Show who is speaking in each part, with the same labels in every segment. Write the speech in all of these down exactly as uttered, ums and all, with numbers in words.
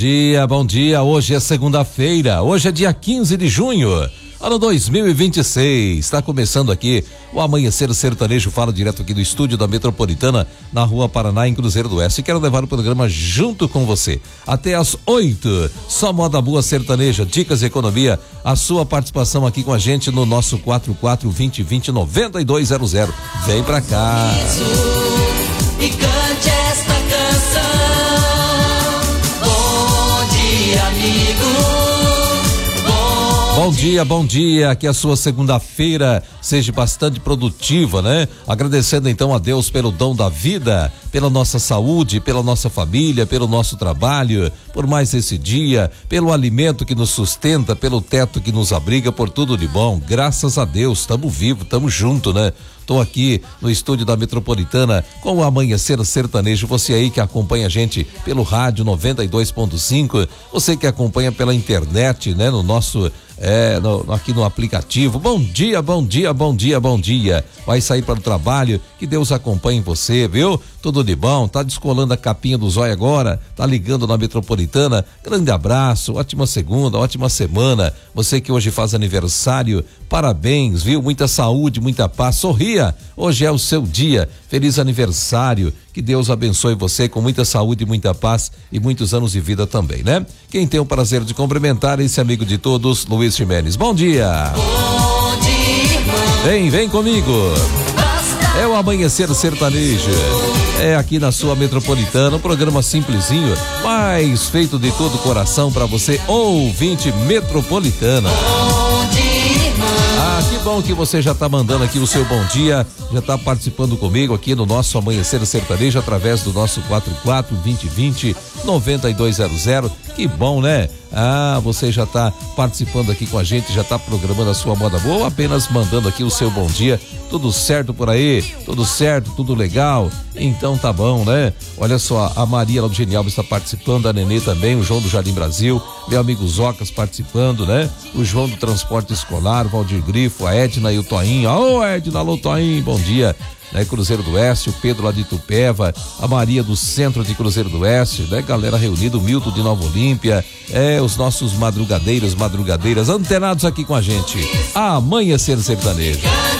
Speaker 1: Dia, bom dia, hoje é segunda-feira, hoje é dia quinze de junho, ano dois mil e vinte e seis, está começando aqui o Amanhecer Sertanejo, fala direto aqui do estúdio da Metropolitana, na Rua Paraná, em Cruzeiro do Oeste, e quero levar o programa junto com você, até às oito, só moda boa sertaneja, dicas de economia, a sua participação aqui com a gente no nosso quatro quatro dois zero dois zero nove dois zero zero, vem pra cá.
Speaker 2: E cante esta canção. Amigo, bom,
Speaker 1: bom dia, bom dia, que a sua segunda-feira seja bastante produtiva, né? Agradecendo então a Deus pelo dom da vida, pela nossa saúde, pela nossa família, pelo nosso trabalho, por mais esse dia, pelo alimento que nos sustenta, pelo teto que nos abriga, por tudo de bom, graças a Deus, tamo vivo, tamo junto, né? Tô aqui no estúdio da Metropolitana com o Amanhecer Sertanejo, você aí que acompanha a gente pelo rádio noventa e dois ponto cinco, você que acompanha pela internet, né? No nosso, é, no, aqui no aplicativo, bom dia, bom dia, bom dia, bom dia, vai sair para o trabalho, que Deus acompanhe você, viu? Tudo de bom, tá descolando a capinha do zóio agora, tá ligando na Metropolitana, grande abraço, ótima segunda, ótima semana, você que hoje faz aniversário, parabéns, viu? Muita saúde, muita paz, sorria, hoje é o seu dia, feliz aniversário, que Deus abençoe você com muita saúde, muita paz e muitos anos de vida também, né? Quem tem o prazer de cumprimentar esse amigo de todos, Luiz Jimenez, bom dia!
Speaker 2: bom dia, irmão.
Speaker 1: Vem, vem comigo! É o Amanhecer Sertanejo, é aqui na sua Metropolitana, um programa simplesinho, mas feito de todo o coração para você, ouvinte metropolitana.
Speaker 2: Bom dia, irmão.
Speaker 1: Ah, que bom que você já tá mandando aqui o seu bom dia, já tá participando comigo aqui no nosso Amanhecer Sertanejo através do nosso quatro quatro dois zero dois zero nove dois zero zero, que bom, né? Ah, você já tá participando aqui com a gente, já tá programando a sua moda boa ou apenas mandando aqui o seu bom dia, tudo certo por aí, tudo certo, tudo legal, então tá bom, né? Olha só, a Maria lá do Genial está participando, a Nenê também, o João do Jardim Brasil, meu amigo Zocas participando, né? O João do Transporte Escolar, o Valdir Grifo, a Edna e o Toinho, ô Edna, alô Toinho, bom dia. Né, Cruzeiro do Oeste, o Pedro lá de Itupeva, a Maria do Centro de Cruzeiro do Oeste, né, galera reunida, o Milton de Nova Olímpia, é, os nossos madrugadeiros, madrugadeiras, antenados aqui com a gente. Amanhecer Sertanejo.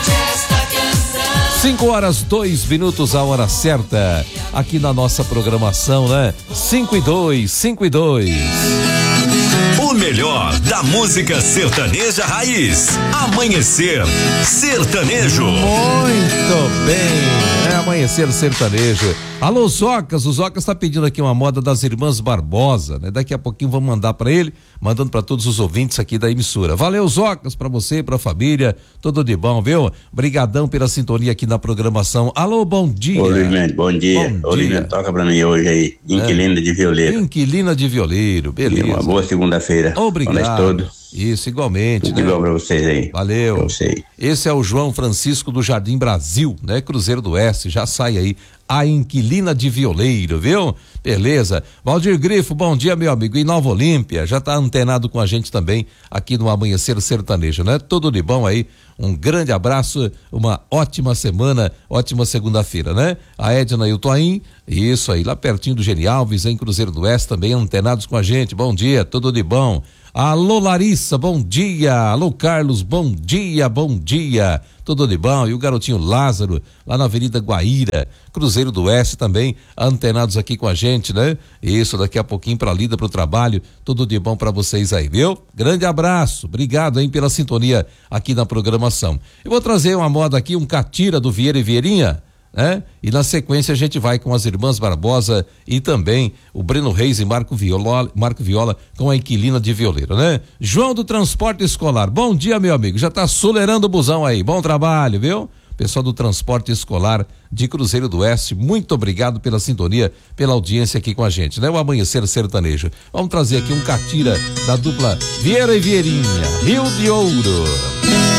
Speaker 1: Cinco horas, dois minutos, a hora certa, aqui na nossa programação, né? Cinco e dois, cinco e dois.
Speaker 3: O melhor da música sertaneja raiz. Amanhecer Sertanejo.
Speaker 1: Muito bem, é Amanhecer Sertanejo. Alô, Zocas, o Zocas tá pedindo aqui uma moda das Irmãs Barbosa, né? Daqui a pouquinho vamos mandar para ele, mandando para todos os ouvintes aqui da emissora. Valeu, Zocas, para você, pra família, tudo de bom, viu? Brigadão pela sintonia aqui na programação. Alô, bom dia.
Speaker 4: Ô, Livente, bom dia.
Speaker 1: Bom
Speaker 4: Ô,
Speaker 1: dia.
Speaker 4: Livente, toca pra mim hoje aí, Inquilina é. de Violeiro.
Speaker 1: Inquilina de Violeiro, beleza.
Speaker 4: E uma boa segunda-feira.
Speaker 1: Obrigado.
Speaker 4: Todos.
Speaker 1: Isso, igualmente.
Speaker 4: Tudo
Speaker 1: né?
Speaker 4: igual pra vocês aí.
Speaker 1: Valeu.
Speaker 4: Pra você.
Speaker 1: Esse é o João Francisco do Jardim Brasil, né? Cruzeiro do Oeste, já sai aí a Inquilina de Violeiro, viu? Beleza. Valdir Grifo, bom dia, meu amigo. Em Nova Olímpia, já tá antenado com a gente também aqui no Amanhecer Sertanejo, né? Tudo de bom aí. Um grande abraço, uma ótima semana, ótima segunda-feira, né? A Edna e o Toim, isso aí, lá pertinho do Geni Alves, em Cruzeiro do Oeste, também antenados com a gente. Bom dia, tudo de bom. Alô, Larissa, bom dia. Alô, Carlos, bom dia, bom dia. Tudo de bom. E o garotinho Lázaro, lá na Avenida Guaíra, Cruzeiro do Oeste também, antenados aqui com a gente, né? Isso, daqui a pouquinho pra lida, pro trabalho, tudo de bom pra vocês aí, viu? Grande abraço, obrigado aí pela sintonia aqui na programação. Eu vou trazer uma moda aqui, um catira do Vieira e Vieirinha, né? E na sequência a gente vai com as Irmãs Barbosa e também o Breno Reis e Marco Viola, Marco Viola com a Inquilina de Violeiro, né? João do Transporte Escolar, bom dia, meu amigo, já tá solerando o busão aí, bom trabalho, viu? Pessoal do Transporte Escolar de Cruzeiro do Oeste, muito obrigado pela sintonia, pela audiência aqui com a gente, né? O Amanhecer Sertanejo. Vamos trazer aqui um catira da dupla Vieira e Vieirinha, Rio de Ouro.